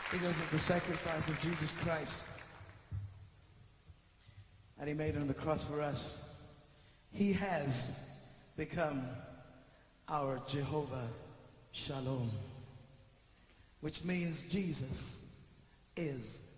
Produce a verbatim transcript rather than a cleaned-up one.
because of the sacrifice of Jesus Christ that he made on the cross for us. He has become our Jehovah Shalom, which means Jesus is